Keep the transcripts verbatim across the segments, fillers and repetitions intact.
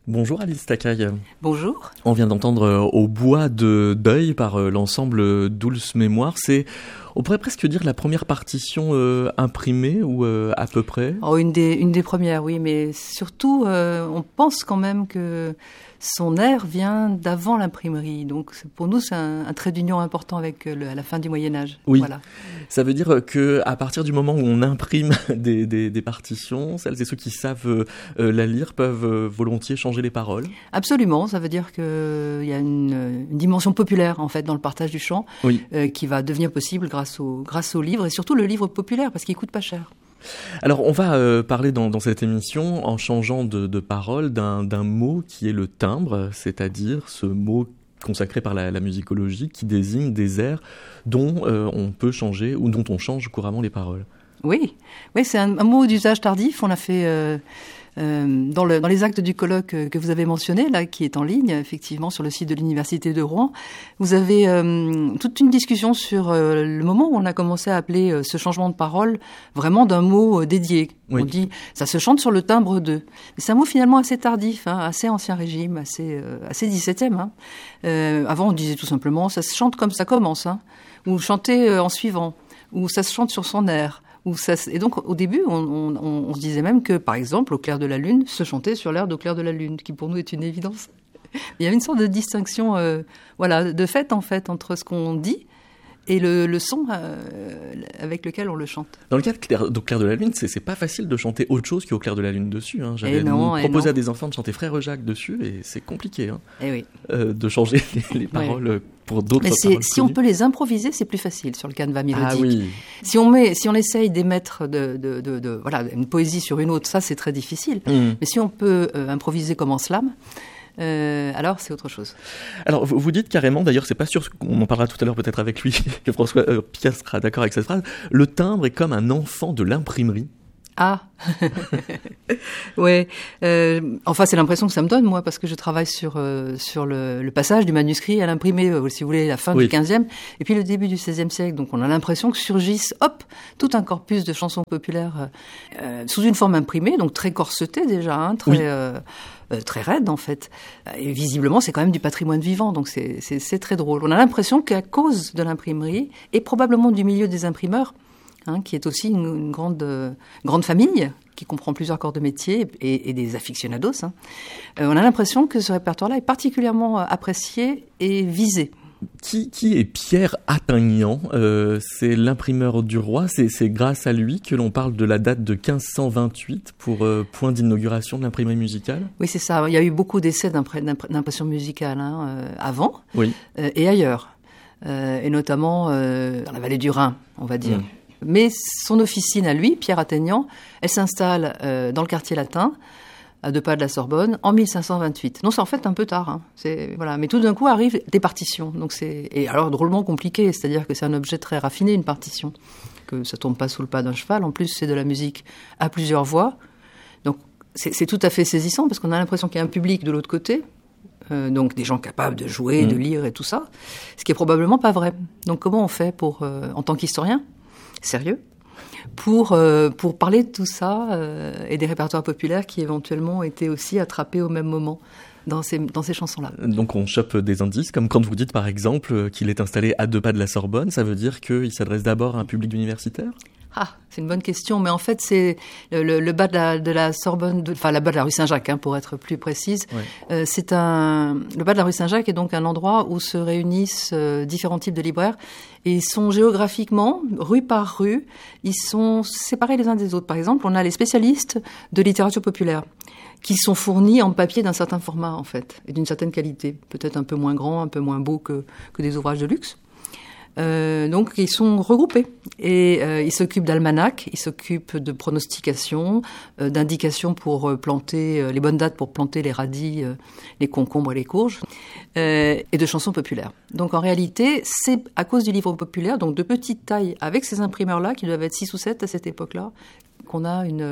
Bonjour Alice Takai. Bonjour. On vient d'entendre euh, Au bois de deuil par euh, l'ensemble Dulce Mémoire. C'est, on pourrait presque dire, la première partition euh, imprimée ou euh, à peu près. Oh, une des une des premières, oui, mais surtout, euh, on pense quand même que son air vient d'avant l'imprimerie. Donc pour nous, c'est un, un trait d'union important avec le, à la fin du Moyen Âge. Oui. Voilà. Ça veut dire que à partir du moment où on imprime des, des, des partitions, celles et ceux qui savent euh, la lire peuvent euh, volontiers changer les paroles. Absolument. Ça veut dire que il y a une, une dimension populaire en fait dans le partage du chant, oui. euh, qui va devenir possible grâce au grâce au livre et surtout le livre populaire parce qu'il coûte pas cher. Alors, on va euh, parler dans, dans cette émission, en changeant de, de parole, d'un, d'un mot qui est le timbre, c'est-à-dire ce mot consacré par la, la musicologie qui désigne des airs dont euh, on peut changer ou dont on change couramment les paroles. Oui, oui, c'est un, un mot d'usage tardif. On a fait euh, euh, dans, le, dans les actes du colloque que vous avez mentionné, là, qui est en ligne, effectivement, sur le site de l'Université de Rouen. Vous avez euh, toute une discussion sur euh, le moment où on a commencé à appeler euh, ce changement de parole vraiment d'un mot euh, dédié. Oui. On dit, ça se chante sur le timbre de. Mais c'est un mot finalement assez tardif, hein, assez ancien régime, assez, euh, assez dix-septième. Hein. Euh, avant, on disait tout simplement, ça se chante comme ça commence, hein, ou chanter euh, en suivant, ou ça se chante sur son air. Où ça, et donc, au début, on, on, on se disait même que, par exemple, Au clair de la lune, se chantait sur l'air d'Au clair de la lune, qui pour nous est une évidence. Il y avait une sorte de distinction, euh, voilà, de fait, en fait, entre ce qu'on dit et le, le son euh, avec lequel on le chante. Dans le cas d'Au clair de la lune, c'est, c'est pas facile de chanter autre chose qu'Au clair de la lune dessus. Hein. J'avais non, proposé à des enfants de chanter Frère Jacques dessus, et c'est compliqué hein, et oui. euh, de changer les, les paroles ouais. pour d'autres Mais paroles. Si on peut les improviser, c'est plus facile sur le canevas mélodique. Ah oui. Si on met, si on essaye d'émettre de, de, de, de, voilà, une poésie sur une autre, ça c'est très difficile. Mm. Mais si on peut euh, improviser comme en slam, Euh, alors c'est autre chose. Alors vous, vous dites carrément, d'ailleurs c'est pas sûr, on en parlera tout à l'heure peut-être avec lui, que François euh, Pierre sera d'accord avec cette phrase, le timbre est comme un enfant de l'imprimerie. Ah, ouais. Euh, enfin, c'est l'impression que ça me donne, moi, parce que je travaille sur euh, sur le, le passage du manuscrit à l'imprimé, euh, si vous voulez, la fin oui. du quinzième, et puis le début du seizième siècle. Donc, on a l'impression que surgissent, hop, tout un corpus de chansons populaires euh, sous une forme imprimée, donc très corsetée déjà, hein, très oui. euh, euh, très raide en fait. Et visiblement, c'est quand même du patrimoine vivant, donc c'est c'est, c'est très drôle. On a l'impression qu'à cause de l'imprimerie et probablement du milieu des imprimeurs, Hein, qui est aussi une, une grande, euh, grande famille, qui comprend plusieurs corps de métier et, et des aficionados. Hein. Euh, on a l'impression que ce répertoire-là est particulièrement apprécié et visé. Qui, qui est Pierre Attaignant euh, C'est l'imprimeur du roi, c'est, c'est grâce à lui que l'on parle de la date de quinze cent vingt-huit pour euh, point d'inauguration de l'imprimerie musicale. Oui, c'est ça. Il y a eu beaucoup d'essais d'impr- d'impr- d'impression musicale hein, euh, avant oui. euh, et ailleurs, euh, et notamment euh, dans la vallée du Rhin, on va dire. Mmh. Mais son officine à lui, Pierre Attaignant, elle s'installe euh, dans le quartier latin, à deux pas de la Sorbonne, en mille cinq cent vingt-huit. Non, c'est en fait un peu tard. Hein. C'est, voilà. Mais tout d'un coup arrivent des partitions. Donc c'est, et alors drôlement compliqué, c'est-à-dire que c'est un objet très raffiné, une partition, que ça tombe pas sous le pas d'un cheval. En plus, c'est de la musique à plusieurs voix. Donc c'est, c'est tout à fait saisissant, parce qu'on a l'impression qu'il y a un public de l'autre côté, euh, donc des gens capables de jouer, mmh. de lire et tout ça, ce qui est probablement pas vrai. Donc comment on fait pour, euh, en tant qu'historien, sérieux, pour euh, pour parler de tout ça euh, et des répertoires populaires qui éventuellement étaient aussi attrapés au même moment dans ces dans ces chansons-là. Donc on chope des indices, comme quand vous dites par exemple qu'il est installé à deux pas de la Sorbonne, ça veut dire qu'il s'adresse d'abord à un public d'universitaires ? Ah, c'est une bonne question, mais en fait c'est le, le, le bas de la, de la Sorbonne, de, enfin la bas de la rue Saint-Jacques, hein, pour être plus précise. Ouais. Euh, c'est un le bas de la rue Saint-Jacques est donc un endroit où se réunissent euh, différents types de libraires et ils sont géographiquement, rue par rue, ils sont séparés les uns des autres. Par exemple, on a les spécialistes de littérature populaire qui sont fournis en papier d'un certain format en fait et d'une certaine qualité, peut-être un peu moins grand, un peu moins beau que que des ouvrages de luxe. Euh, donc ils sont regroupés et euh, ils s'occupent d'almanachs, ils s'occupent de pronostications, euh, d'indications pour euh, planter euh, les bonnes dates pour planter les radis, euh, les concombres et les courges, euh, et de chansons populaires. Donc en réalité, c'est à cause du livre populaire, donc de petite taille, avec ces imprimeurs-là qui doivent être six ou sept à cette époque-là, qu'on a une,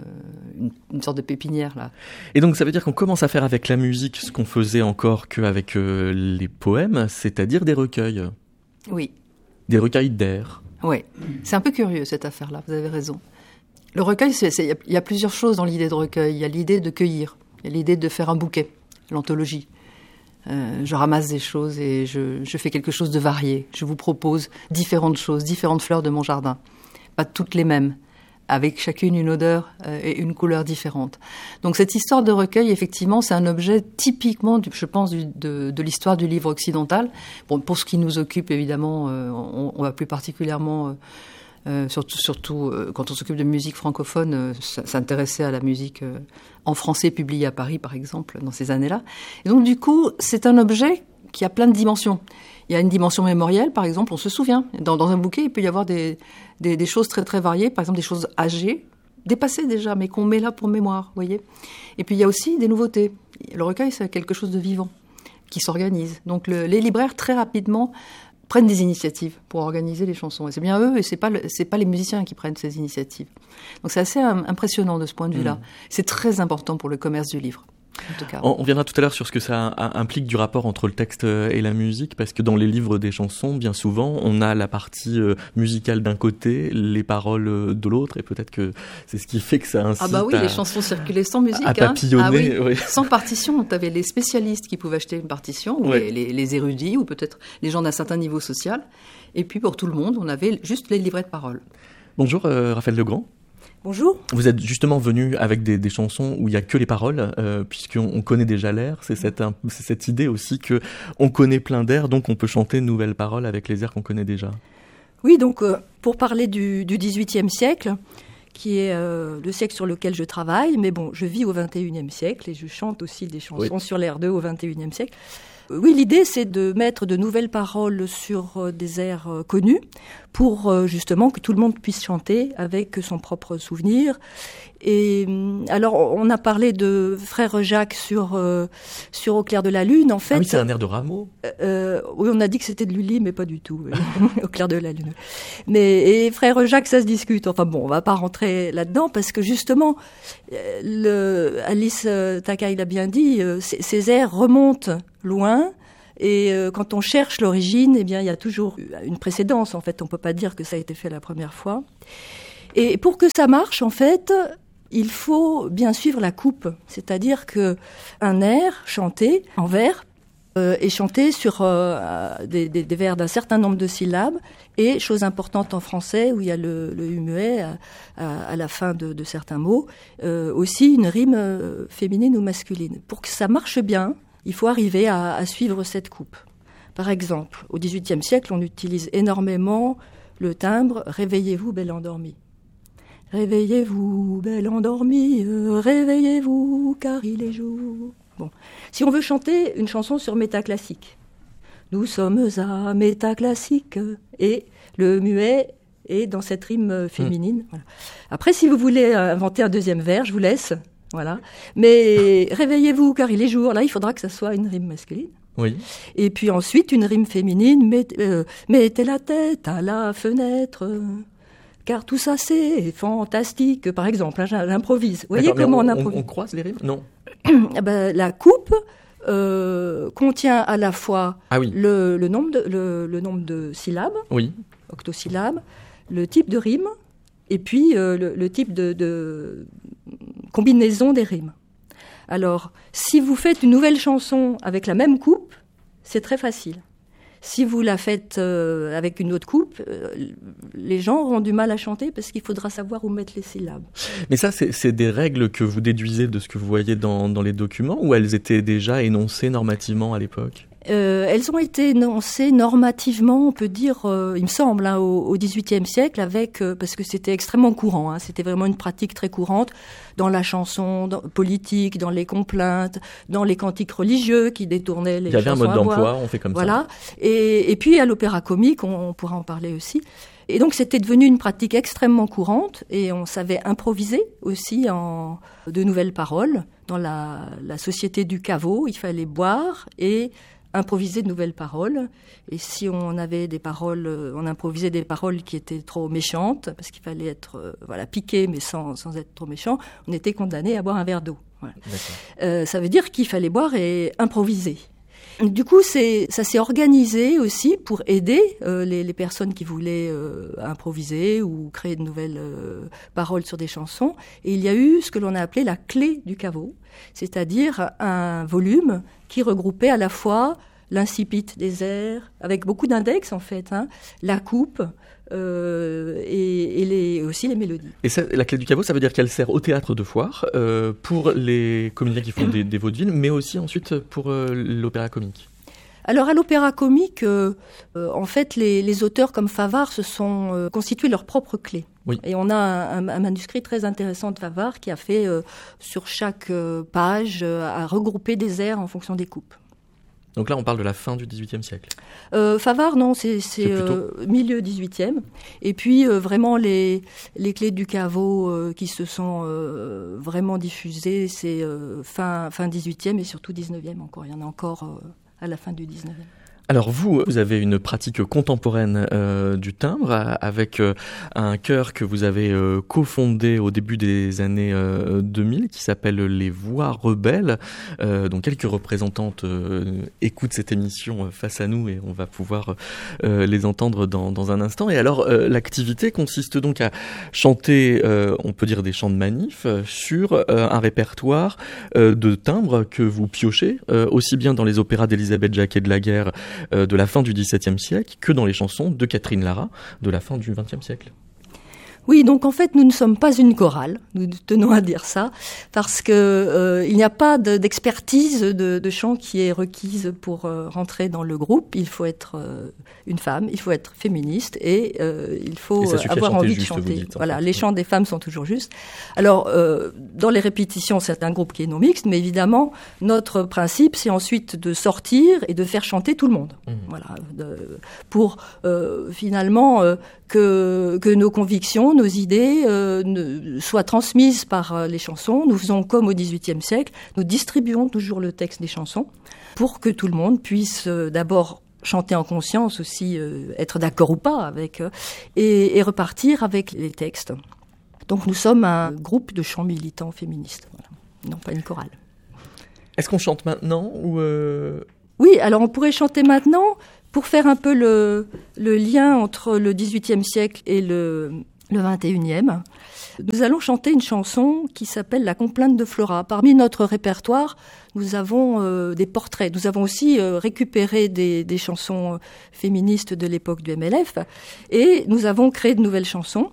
une, une sorte de pépinière là. Et donc ça veut dire qu'on commence à faire avec la musique ce qu'on faisait encore qu'avec euh, les poèmes, c'est-à-dire des recueils. Oui. Des recueils d'air. Oui. C'est un peu curieux, cette affaire-là, vous avez raison. Le recueil, il y a plusieurs choses dans l'idée de recueil. Il y a l'idée de cueillir. Il y a l'idée de faire un bouquet, l'anthologie. Euh, je ramasse des choses et je, je fais quelque chose de varié. Je vous propose différentes choses, différentes fleurs de mon jardin. Pas toutes les mêmes, avec chacune une odeur euh, et une couleur différente. Donc cette histoire de recueil, effectivement, c'est un objet typiquement, du, je pense, du, de, de l'histoire du livre occidental. Bon, pour ce qui nous occupe, évidemment, euh, on, on va plus particulièrement... Euh, Euh, surtout, surtout euh, quand on s'occupe de musique francophone, euh, s'intéresser à la musique euh, en français publiée à Paris, par exemple, dans ces années-là. Et donc, du coup, c'est un objet qui a plein de dimensions. Il y a une dimension mémorielle, par exemple, on se souvient. Dans, dans un bouquet, il peut y avoir des, des, des choses très, très variées, par exemple, des choses âgées, dépassées déjà, mais qu'on met là pour mémoire, vous voyez. Et puis, il y a aussi des nouveautés. Le recueil, c'est quelque chose de vivant, qui s'organise. Donc, le, les libraires, très rapidement, prennent des initiatives pour organiser les chansons. Et c'est bien eux, et c'est pas le, c'est pas les musiciens qui prennent ces initiatives. Donc c'est assez impressionnant de ce point de vue-là. Mmh. C'est très important pour le commerce du livre. En tout cas. On, on viendra tout à l'heure sur ce que ça implique du rapport entre le texte et la musique, parce que dans les livres des chansons, bien souvent, on a la partie musicale d'un côté, les paroles de l'autre, et peut-être que c'est ce qui fait que ça incite Ah bah oui, à, les chansons circulaient sans musique. À papillonner. Hein. Ah oui. Oui. Sans partition. Tu avais les spécialistes qui pouvaient acheter une partition, ou oui. les, les, les érudits, ou peut-être les gens d'un certain niveau social. Et puis pour tout le monde, on avait juste les livrets de paroles. Bonjour euh, Raphaël Legrand. Bonjour. Vous êtes justement venu avec des, des chansons où il n'y a que les paroles, euh, puisqu'on on connaît déjà l'air. C'est cette, c'est cette idée aussi que on connaît plein d'airs, donc on peut chanter de nouvelles paroles avec les airs qu'on connaît déjà. Oui, donc euh, pour parler du, du dix-huitième siècle, qui est euh, le siècle sur lequel je travaille, mais bon, je vis au vingt et unième siècle et je chante aussi des chansons oui. sur l'air deux au vingt et unième siècle. Oui, l'idée, c'est de mettre de nouvelles paroles sur euh, des airs euh, connus pour euh, justement que tout le monde puisse chanter avec son propre souvenir. Et alors, on a parlé de Frère Jacques sur euh, sur Au clair de la lune. En fait, ah oui, c'est un air de Rameau. Euh, oui, on a dit que c'était de Lully, mais pas du tout. Au clair de la lune. Mais et Frère Jacques, ça se discute. Enfin bon, on va pas rentrer là-dedans parce que justement, le, Alice Takai l'a bien dit, ces, ces airs remontent loin. Et euh, quand on cherche l'origine, eh bien, il y a toujours une précédence. En fait, on peut pas dire que ça a été fait la première fois. Et pour que ça marche, en fait, il faut bien suivre la coupe. C'est-à-dire que un air chanté en vers euh, est chanté sur euh, des, des, des vers d'un certain nombre de syllabes. Et chose importante en français, où il y a le, le muet à, à, à la fin de, de certains mots, euh, aussi une rime euh, féminine ou masculine. Pour que ça marche bien, il faut arriver à, à suivre cette coupe. Par exemple, au dix-huitième siècle, on utilise énormément le timbre « Réveillez-vous, belle endormie ». Réveillez-vous, belle endormie, euh, réveillez-vous, car il est jour. Bon. Si on veut chanter une chanson sur métaclassique, nous sommes à métaclassique, et le muet est dans cette rime féminine. Mmh. Voilà. Après, si vous voulez inventer un deuxième vers, je vous laisse. Voilà. Mais réveillez-vous car il est jour. Là, il faudra que ça soit une rime masculine. Oui. Et puis ensuite, une rime féminine. Mettez, euh, mettez la tête à la fenêtre, euh, car tout ça, c'est fantastique. Par exemple, hein, j'improvise. Vous voyez Attends, comment on, on improvise? On, on croise les rimes? Non. Ben, la coupe euh, contient à la fois ah oui. le, le, nombre de, le, le nombre de syllabes, oui. octosyllabes, le type de rime, et puis euh, le, le type de... de combinaison des rimes. Alors, si vous faites une nouvelle chanson avec la même coupe, c'est très facile. Si vous la faites euh, avec une autre coupe, euh, les gens auront du mal à chanter parce qu'il faudra savoir où mettre les syllabes. Mais ça, c'est, c'est des règles que vous déduisez de ce que vous voyez dans, dans les documents, ou elles étaient déjà énoncées normativement à l'époque ? Euh, elles ont été énoncées normativement, on peut dire, euh, il me semble, hein, au, au dix-huitième siècle, avec euh, parce que c'était extrêmement courant. Hein, c'était vraiment une pratique très courante dans la chanson dans, politique, dans les complaintes, dans les cantiques religieux qui détournaient les chansons. Il y avait un mode d'emploi, on fait comme voilà. ça. Et, et puis à l'opéra comique, on, on pourra en parler aussi. Et donc c'était devenu une pratique extrêmement courante et on savait improviser aussi en de nouvelles paroles. Dans la, la société du caveau, il fallait boire et improviser de nouvelles paroles. Et si on avait des paroles, on improvisait des paroles qui étaient trop méchantes, parce qu'il fallait être euh, voilà, piqué, mais sans, sans être trop méchant, on était condamné à boire un verre d'eau. Voilà. Euh, ça veut dire qu'il fallait boire et improviser. Du coup, c'est, ça s'est organisé aussi pour aider euh, les, les personnes qui voulaient euh, improviser ou créer de nouvelles euh, paroles sur des chansons. Et il y a eu ce que l'on a appelé la clé du caveau, c'est-à-dire un volume qui regroupait à la fois l'incipit des airs, avec beaucoup d'index en fait, hein, la coupe, Euh, et, et les, aussi les mélodies. Et ça, la clé du caveau, ça veut dire qu'elle sert au théâtre de foire, euh, pour les comédiens qui font des, des vaudevilles, mais aussi ensuite pour euh, l'opéra comique. Alors à l'opéra comique, euh, euh, en fait, les, les auteurs comme Favart se sont euh, constitués leur propre clé. Oui. Et on a un, un manuscrit très intéressant de Favart qui a fait, euh, sur chaque euh, page, euh, à regrouper des airs en fonction des coupes. Donc là, on parle de la fin du dix-huitième siècle. Euh, Favart, non, c'est, c'est, c'est plutôt... euh, milieu dix-huitième. Et puis, euh, vraiment, les, les clés du caveau euh, qui se sont euh, vraiment diffusées, c'est euh, fin, fin dix-huitième et surtout dix-neuvième encore. Il y en a encore euh, à la fin du dix-neuvième. Alors vous, vous avez une pratique contemporaine euh, du timbre avec euh, un chœur que vous avez euh, cofondé au début des années euh, deux mille qui s'appelle les Voix Rebelles. Euh, donc quelques représentantes euh, écoutent cette émission face à nous et on va pouvoir euh, les entendre dans, dans un instant. Et alors euh, l'activité consiste donc à chanter, euh, on peut dire des chants de manif, sur euh, un répertoire euh, de timbres que vous piochez, euh, aussi bien dans les opéras d'Élisabeth Jacquet de la Guerre de la fin du dix-septième siècle que dans les chansons de Catherine Lara de la fin du vingtième siècle. Oui, donc en fait, nous ne sommes pas une chorale, nous tenons à dire ça, parce que euh, il n'y a pas de, d'expertise de, de chant qui est requise pour euh, rentrer dans le groupe. Il faut être euh, une femme, il faut être féministe et euh, il faut et avoir envie juste, de chanter. Dites, voilà, fait. Les chants des femmes sont toujours justes. Alors, euh, dans les répétitions, c'est un groupe qui est non mixte, mais évidemment, notre principe, c'est ensuite de sortir et de faire chanter tout le monde. Mmh. Voilà, de, pour euh, finalement euh, que que nos convictions, nos idées euh, ne, soient transmises par euh, les chansons. Nous faisons comme au dix-huitième siècle, nous distribuons toujours le texte des chansons pour que tout le monde puisse euh, d'abord chanter en conscience aussi, euh, être d'accord ou pas avec, euh, et, et repartir avec les textes. Donc nous sommes un groupe de chants militants féministes, voilà. Non pas une chorale. Est-ce qu'on chante maintenant ou euh... Oui, alors on pourrait chanter maintenant pour faire un peu le, le lien entre le dix-huitième siècle et le, le vingt et unième. Nous allons chanter une chanson qui s'appelle La complainte de Flora. Parmi notre répertoire, nous avons euh, des portraits. Nous avons aussi euh, récupéré des, des chansons féministes de l'époque du M L F et nous avons créé de nouvelles chansons.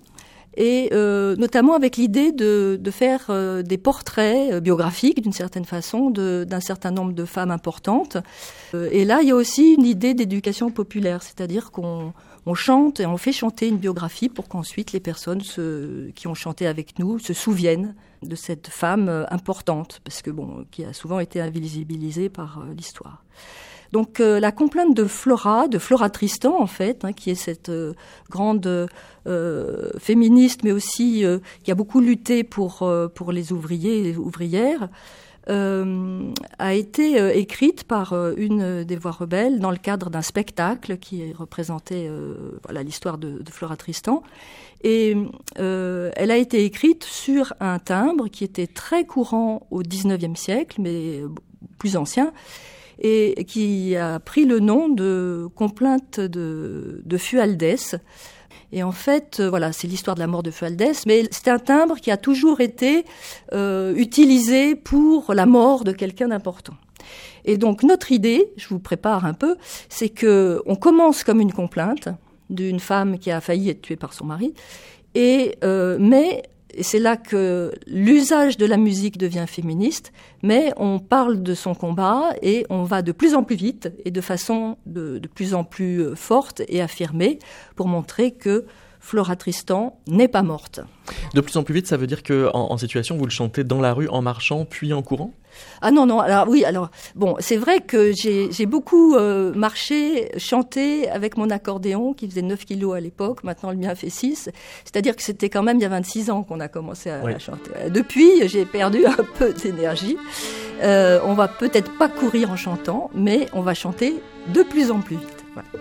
Et euh, notamment avec l'idée de, de faire euh, des portraits euh, biographiques, d'une certaine façon, de, d'un certain nombre de femmes importantes. Euh, et là, il y a aussi une idée d'éducation populaire, c'est-à-dire qu'on on chante et on fait chanter une biographie pour qu'ensuite les personnes se, qui ont chanté avec nous se souviennent de cette femme euh, importante, parce que bon, qui a souvent été invisibilisée par euh, l'histoire. Donc euh, la complainte de Flora, de Flora Tristan en fait, hein, qui est cette euh, grande euh, féministe, mais aussi euh, qui a beaucoup lutté pour euh, pour les ouvriers et les ouvrières, euh, a été euh, écrite par euh, une des Voix Rebelles dans le cadre d'un spectacle qui représentait euh, voilà l'histoire de, de Flora Tristan. Et euh, elle a été écrite sur un timbre qui était très courant au dix-neuvième siècle, mais plus ancien, et qui a pris le nom de complainte de, de Fualdès. Et en fait, euh, voilà, c'est l'histoire de la mort de Fualdès, mais c'est un timbre qui a toujours été euh, utilisé pour la mort de quelqu'un d'important. Et donc notre idée, je vous prépare un peu, c'est que on commence comme une complainte d'une femme qui a failli être tuée par son mari, et euh, mais Et c'est là que l'usage de la musique devient féministe, mais on parle de son combat et on va de plus en plus vite et de façon de, de plus en plus forte et affirmée pour montrer que Flora Tristan n'est pas morte. De plus en plus vite, ça veut dire que en, en situation, vous le chantez dans la rue, en marchant, puis en courant ? Ah non, non, alors oui, alors, bon, c'est vrai que j'ai, j'ai beaucoup euh, marché, chanté avec mon accordéon qui faisait neuf kilos à l'époque, maintenant le mien fait six, c'est-à-dire que c'était quand même il y a vingt-six ans qu'on a commencé à, oui. à chanter. Depuis, j'ai perdu un peu d'énergie. Euh, on va peut-être pas courir en chantant, mais on va chanter de plus en plus vite. Voilà.